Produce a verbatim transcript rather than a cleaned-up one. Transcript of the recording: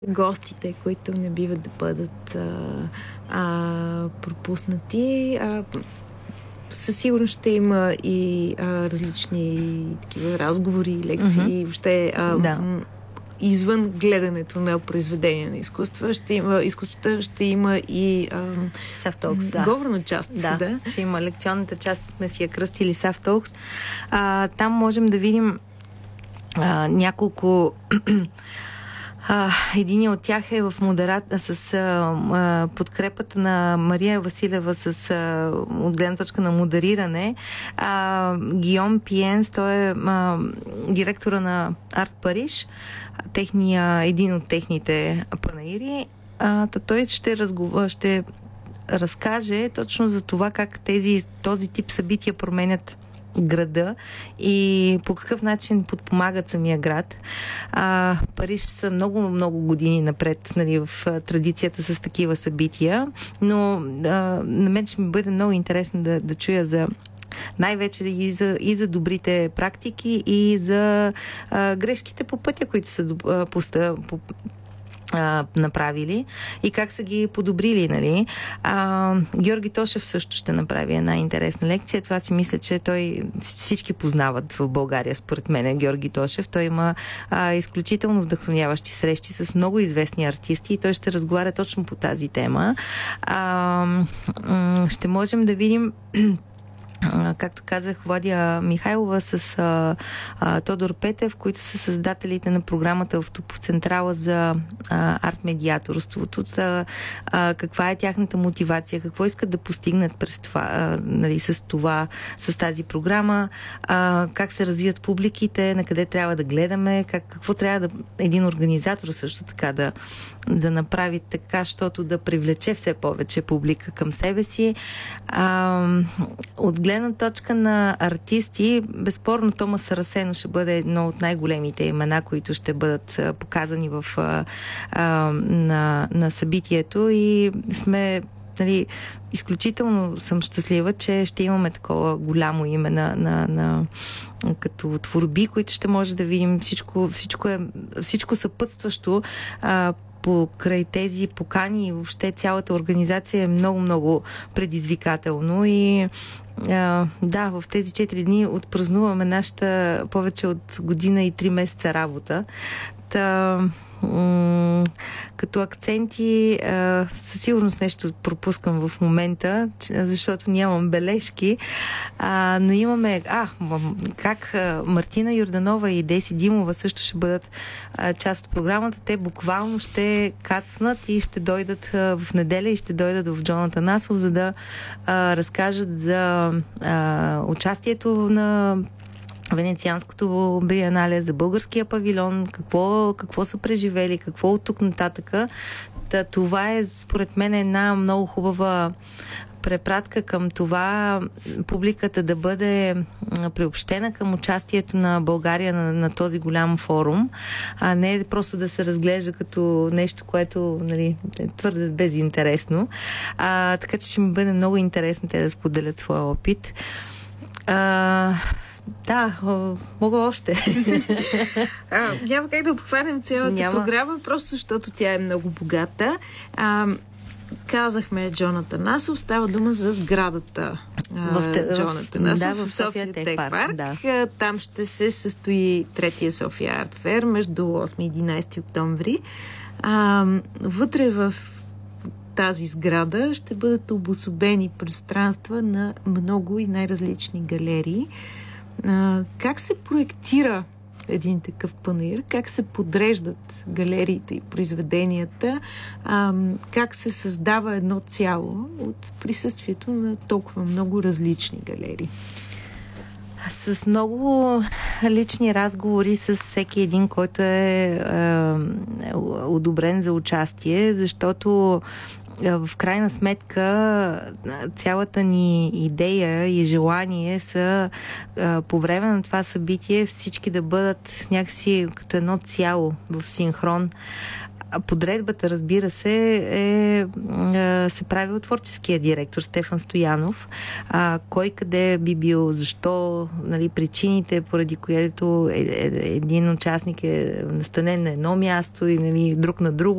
гостите, които не биват да бъдат а, а, пропуснати. А, със сигурност ще има и а, различни такива разговори, лекции, mm-hmm. въобще а, да. м- извън гледането на произведения на изкуства. Ще има, изкуствата ще има и Soft Talks, да. говорна част. Да, да, ще има лекционната част, сме си я кръстили Soft Talks. А, там можем да видим а, няколко... Uh, един от тях е в модерат... с uh, подкрепата на Мария Василева с uh, от гледна точка на модериране. Uh, Гийом Пиенс, той е uh, директора на Арт Париж, техния, един от техните панаири. Uh, той ще, разгова, ще разкаже точно за това как тези, този тип събития променят града и по какъв начин подпомагат самия град. А, Париж са много-много години напред, нали, в традицията с такива събития, но а, на мен ще ми бъде много интересно да, да чуя за най-вече и за, и за добрите практики и за а, грешките по пътя, които са а, поста, по, Uh, направили и как са ги подобрили, нали. А, Георги Тошев също ще направи една интересна лекция. Това си мисля, че той всички познават в България, според мен, Георги Тошев. Той има а, изключително вдъхновяващи срещи с много известни артисти и той ще разговаря точно по тази тема. А, м- ще можем да видим както казах, Владя Михайлова с а, а, Тодор Петев, които са създателите на програмата в Топоцентрала за арт-медиаторството. А, а, каква е тяхната мотивация, какво искат да постигнат през това, а, нали, с това, с тази програма, а, как се развият публиките, на къде трябва да гледаме, как, какво трябва да един организатор също така да, да направи така, защото да привлече все повече публика към себе си. А, от гледна точка на артисти, безспорно Томас Арасено ще бъде едно от най-големите имена, които ще бъдат а, показани в, а, а, на, на събитието и сме, нали, изключително съм щастлива, че ще имаме такова голямо име на, на, на като творби, които ще може да видим всичко, всичко, е, всичко съпътстващо а, покрай тези покани и въобще цялата организация е много-много предизвикателно и а, да, в тези четири дни отпразнуваме нашата повече от година и три месеца работа. Та, м- като акценти а, със сигурност нещо пропускам в момента, защото нямам бележки, а, но имаме а, как а, Мартина Йорданова и Деси Димова също ще бъдат а, част от програмата. Те буквално ще кацнат и ще дойдат а, в неделя и ще дойдат в Джон Атанасов, за да а, разкажат за а, участието на Венецианското биенале, за българския павилион, какво, какво са преживели, какво от тук нататъка. Та, това е, според мен, една много хубава препратка към това публиката да бъде приобщена към участието на България на, на този голям форум, а не просто да се разглежда като нещо, което, нали, е твърде безинтересно. А, така че ще ми бъде много интересно те да споделят своя опит. А, Да, мога още. а, няма как да обхванем цялата няма. програма, просто защото тя е много богата. А, казахме Джон Атанасов, става дума за сградата в Джон Атанасов да, в, в София Тех парк. парк. Да. Там ще се състои третия София Арт Фер между осми и единайсети октомври. А, вътре в тази сграда ще бъдат обособени пространства на много и най-различни галерии. А, как се проектира един такъв панаир? Как се подреждат галериите и произведенията? А, как се създава едно цяло от присъствието на толкова много различни галерии? С много лични разговори с всеки един, който е, е одобрен за участие, защото в крайна сметка цялата ни идея и желание са по време на това събитие всички да бъдат някакси като едно цяло в синхрон. Подредбата, разбира се, е, се прави от творческия директор Стефан Стоянов. А, кой къде би бил, защо, нали, причините, поради което е, е, един участник е настанен на едно място и, нали, друг на друго.